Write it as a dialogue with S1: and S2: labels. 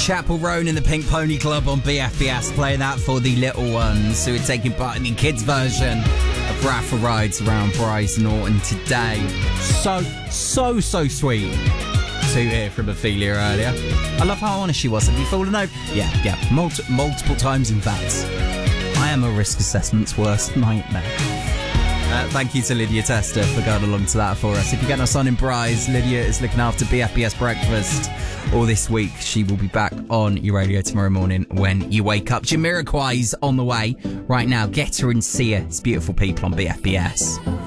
S1: Chapel Roan and the Pink Pony Club on BFBS, playing that for the little ones who are taking part in the kids' version of Raffle Rides around Bryce Norton today. So sweet to hear from Ophelia earlier. I love how honest she was. Have you fallen over? Yeah, multiple times in fact. I am a risk assessment's worst nightmare. Thank you to Lydia Tester for going along to that for us. If you're getting us on in Bryce, Lydia is looking after BFBS Breakfast all this week. She will be back on your radio tomorrow morning when you wake up. Jamiroquai's on the way right now. Get her and see her. It's beautiful people on BFBS.